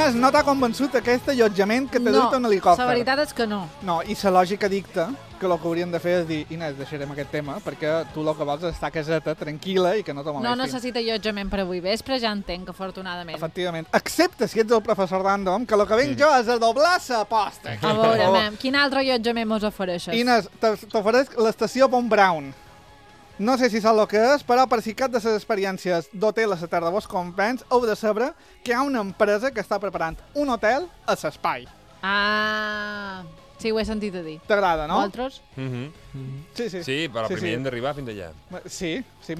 Inés, no t'ha convençut aquest allotjament que t'ha dut un helicòpter? No, la veritat és que no. No, i la lògica dicta que el que haurien de fer és dir Inés, deixarem aquest tema, perquè tu el que vols és estar a caseta, tranquil·la i que no te molestin. No necessita allotjament per avui vespre, ja entenc, afortunadament. Efectivament. Excepte si ets el professor Random, que el que vinc jo és a doblar l'aposta. A veure, quin altre allotjament mos ofereixes? Inés, t'ofereix l'estació Von Braun. No sé si saps el que és, però per si cap de les experiències d'hotel a la Terra vos compens, heu de saber que hi ha una empresa que està preparant un hotel a l'espai. Ah, sí, ho he sentit a dir. T'agrada, no? Vosaltres? Sí. Sí, però primer hem d'arribar fins allà. Sí,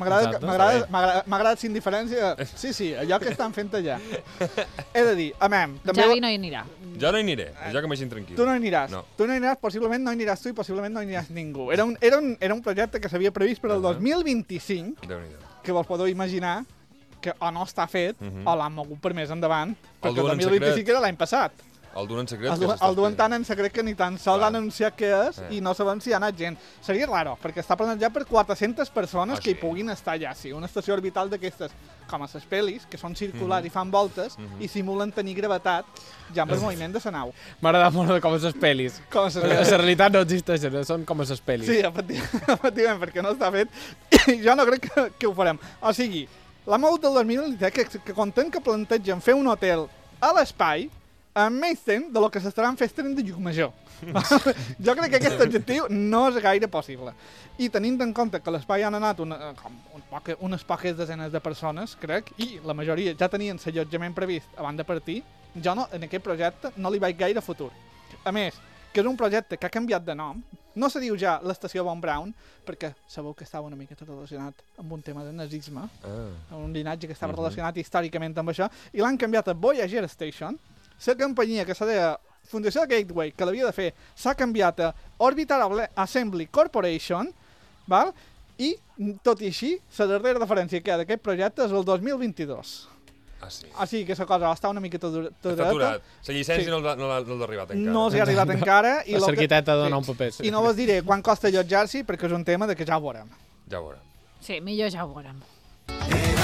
m'agrada sin diferència. Sí, allò que estan fent allà. He de dir, Javi no hi anirà. Jo no hi aniré, jo que m'hagin tranquil. Tu no hi aniràs. No. Tu no hi aniràs, possiblement no hi aniràs tu i possiblement no hi aniràs ningú. Era un projecte que s'havia previst per al 2025, que vos podeu imaginar que o no està fet o l'han mogut per més endavant, perquè el 2025 era l'any passat. El duen en secret. El duen tant en secret que ni tan sols han anunciat què és i no sabem si hi ha anat gent. Seria raro, perquè està planejat per 400 persones que hi puguin estar allà. Sí, una estació orbital d'aquestes, com a les pel·lis, que són circulars i fan voltes i simulen tenir gravetat ja amb el moviment de la nau. M'agrada molt com a les pel·lis. La realitat no existeixen, són com a les pel·lis. Sí, efectivament, perquè no està fet. I jo no crec que ho farem. O sigui, la MOUT del 2023, que content que plantegen fer un hotel a l'espai, amb menys temps de lo que s'estaran fent de Llucmajor. Jo crec que aquest objectiu no és gaire possible. I tenint en compte que a l'espai han anat unes poques desenes de persones, crec, i la majoria ja tenien l'allotjament previst abans de partir, jo en aquest projecte no li veig gaire futur. A més, que és un projecte que ha canviat de nom, no se diu ja l'estació Von Braun, perquè sabeu que estava una miqueta relacionat amb un tema de nazisme, un llinatge que estava relacionat històricament amb això, i l'han canviat a Voyager Station. La companyia que se deia Fundació Gateway, que l'havia de fer, s'ha canviat a Orbital Assembly Corporation, val? I, tot i així, la darrera referència que hi ha d'aquest projecte és el 2022. Ah, sí. O sigui que la cosa està una miqueta dureta. Està aturat. La llicència no l'ha arribat encara. No s'hi ha arribat encara. L'arquitecte dona un paper. I no vos diré quan costa allotjar-s'hi, perquè és un tema que ja ho veurem. Ja ho veurem. Sí, millor ja ho veurem.